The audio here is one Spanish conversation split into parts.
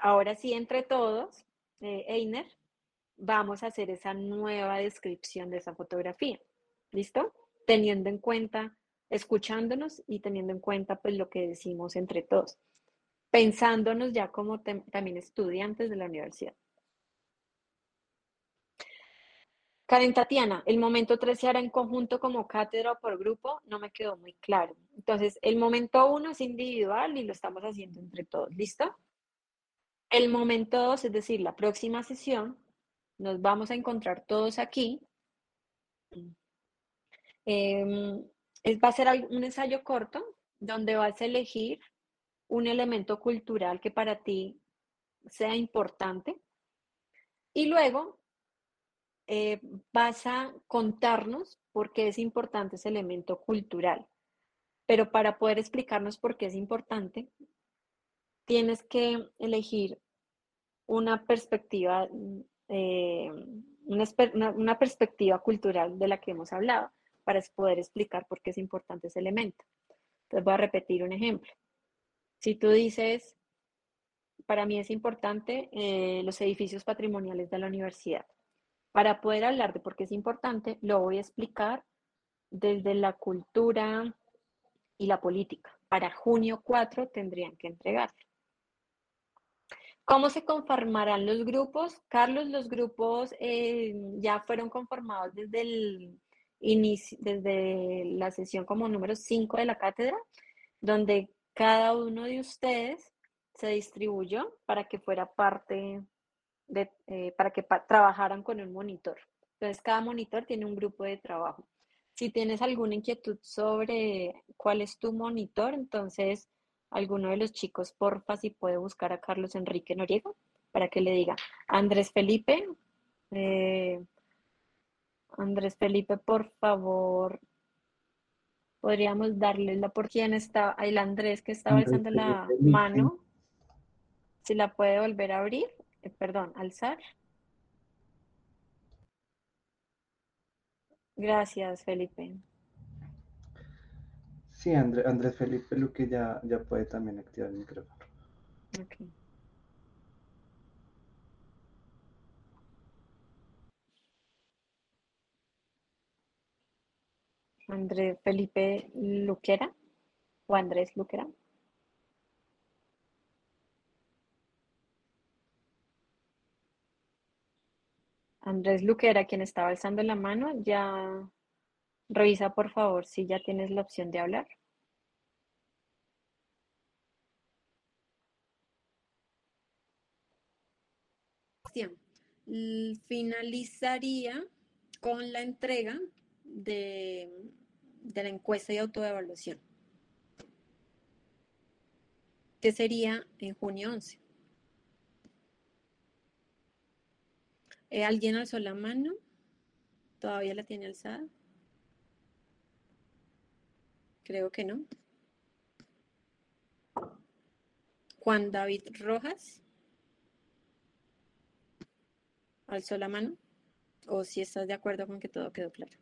ahora sí, entre todos, Einer, vamos a hacer esa nueva descripción de esa fotografía. ¿Listo? Teniendo en cuenta, escuchándonos y teniendo en cuenta pues lo que decimos entre todos, pensándonos ya como también estudiantes de la universidad. Karen Tatiana, el momento 3 se hará en conjunto como cátedra o por grupo, no me quedó muy claro. Entonces, el momento 1 es individual y lo estamos haciendo entre todos, ¿listo? El momento 2, es decir, la próxima sesión, nos vamos a encontrar todos aquí. Va a ser un ensayo corto donde vas a elegir un elemento cultural que para ti sea importante y luego eh, vas a contarnos por qué es importante ese elemento cultural. Pero para poder explicarnos por qué es importante, tienes que elegir una perspectiva, una perspectiva cultural de la que hemos hablado para poder explicar por qué es importante ese elemento. Entonces voy a repetir un ejemplo. Si tú dices, para mí es importante los edificios patrimoniales de la universidad. Para poder hablar de por qué es importante, lo voy a explicar desde la cultura y la política. Para junio 4 tendrían que entregar. ¿Cómo se conformarán los grupos? Carlos, los grupos ya fueron conformados desde el inicio, desde la sesión como número 5 de la cátedra, donde cada uno de ustedes se distribuyó para que fuera parte de, para que trabajaran con un monitor. Entonces, cada monitor tiene un grupo de trabajo. Si tienes alguna inquietud sobre cuál es tu monitor, entonces alguno de los chicos, porfa, si puede buscar a Carlos Enrique Noriega para que le diga, Andrés Felipe, eh, Andrés Felipe, por favor, podríamos darle la por quién está, el Andrés que estaba Andrés alzando Felipe la Luque. mano, si la puede volver a abrir, perdón, alzar. Gracias, Felipe. Sí, Andrés Felipe Luque ya puede también activar el micrófono. Okay. Andrés Felipe Luquera o Andrés Luquera. Andrés Luquera, quien estaba alzando la mano, ya revisa por favor si ya tienes la opción de hablar. Finalizaría con la entrega de la encuesta de autoevaluación, que sería en junio 11. ¿Alguien alzó la mano? ¿Todavía la tiene alzada? Creo que no. Juan David Rojas alzó la mano. O si estás de acuerdo con que todo quedó claro.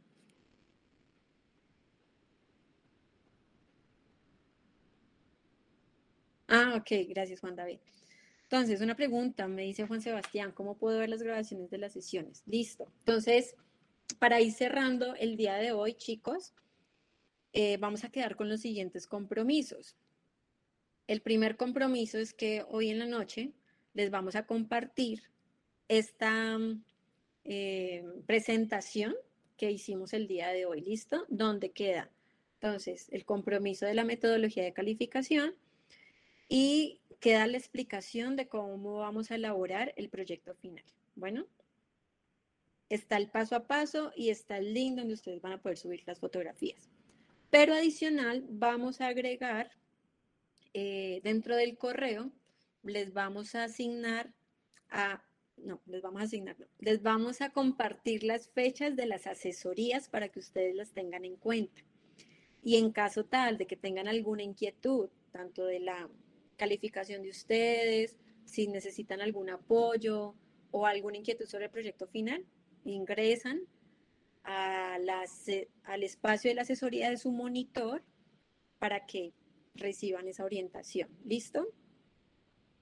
Ah, ok, gracias Juan David. Entonces, una pregunta, me dice Juan Sebastián, ¿cómo puedo ver las grabaciones de las sesiones? Listo. Entonces, para ir cerrando el día de hoy, chicos, vamos a quedar con los siguientes compromisos. El primer compromiso es que hoy en la noche les vamos a compartir esta presentación que hicimos el día de hoy, ¿listo? Donde queda, entonces, el compromiso de la metodología de calificación y queda la explicación de cómo vamos a elaborar el proyecto final. Bueno, está el paso a paso y está el link donde ustedes van a poder subir las fotografías. Pero adicional, vamos a agregar dentro del correo, les vamos a asignar les vamos a compartir las fechas de las asesorías para que ustedes las tengan en cuenta. Y en caso tal de que tengan alguna inquietud, tanto de la calificación de ustedes, si necesitan algún apoyo o alguna inquietud sobre el proyecto final, ingresan al espacio de la asesoría de su monitor para que reciban esa orientación. ¿Listo?